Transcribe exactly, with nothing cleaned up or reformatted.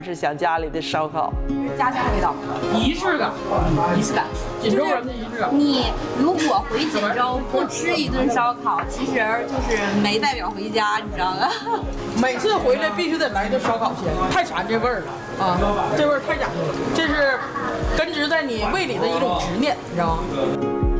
是想家里的烧烤， 家乡味道， 仪式感， 仪式感。 锦州人的仪式感。 你如果回锦州不吃一顿烧烤，其实就是没代表回家，你知道吗？ 每次回来必须得来一顿烧烤先，太馋这味儿了啊！这味儿太讲究了，这是根植在你胃里的一种执念，你知道吗？